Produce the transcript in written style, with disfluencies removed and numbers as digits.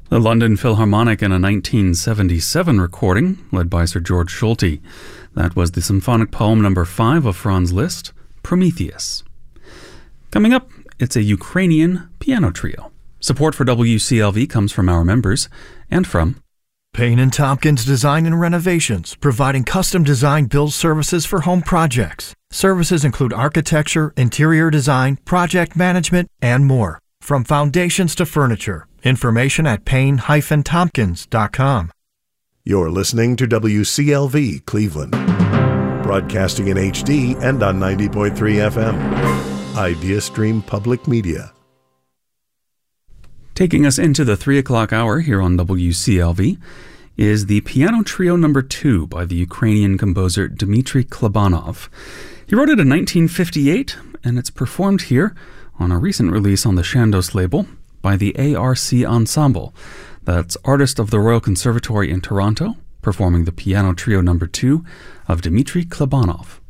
The London Philharmonic in a 1977 recording, led by Sir George Solti. That was the symphonic poem number 5 of Franz Liszt, Prometheus. Coming up, it's a Ukrainian piano trio. Support for WCLV comes from our members and from Payne & Tompkins Design and Renovations, providing custom design build services for home projects. Services include architecture, interior design, project management, and more. From foundations to furniture. Information at payne-tompkins.com. You're listening to WCLV Cleveland, broadcasting in HD and on 90.3 FM. IdeaStream Public Media. Taking us into the 3 o'clock hour here on WCLV is the Piano Trio No. 2 by the Ukrainian composer Dmitry Klebanov. He wrote it in 1958, and it's performed here on a recent release on the Chandos label by the ARC Ensemble. That's artist of the Royal Conservatory in Toronto, performing the Piano Trio No. 2 of Dmitry Klebanov.